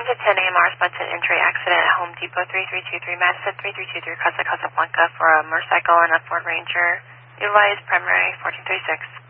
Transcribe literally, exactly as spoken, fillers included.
Attention to ten A M hours, Button entry accident at Home Depot three three two three, Madison three three two three, Casa Casablanca for a motorcycle and a Ford Ranger. Utilize primary fourteen thirty-six.